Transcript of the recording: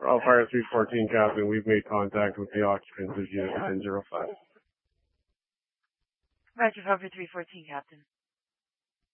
Fire 314, Captain. We've made contact with the occupants of Unit 1005. Roger, Fire 314, Captain.